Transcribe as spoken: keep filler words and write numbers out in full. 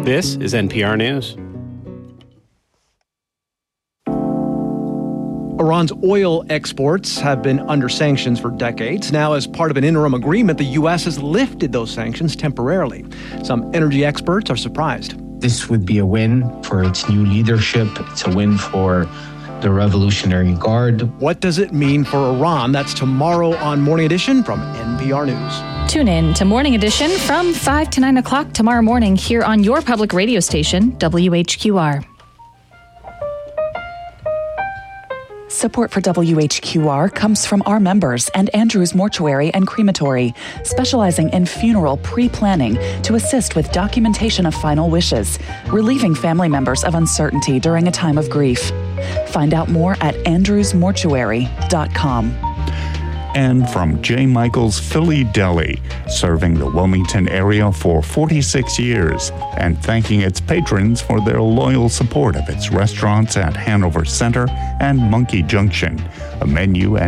This is N P R News. Iran's oil exports have been under sanctions for decades. Now, as part of an interim agreement, the U S has lifted those sanctions temporarily. Some energy experts are surprised. This would be a win for its new leadership. It's a win for the Revolutionary Guard. What does it mean for Iran? That's tomorrow on Morning Edition from N P R News. Tune in to Morning Edition from five to nine o'clock tomorrow morning here on your public radio station, W H Q R. Support for W H Q R comes from our members and Andrews Mortuary and Crematory, specializing in funeral pre-planning to assist with documentation of final wishes, relieving family members of uncertainty during a time of grief. Find out more at andrews mortuary dot com. And from J. Michael's Philly Deli, serving the Wilmington area for forty-six years and thanking its patrons for their loyal support of its restaurants at Hanover Center and Monkey Junction. A menu and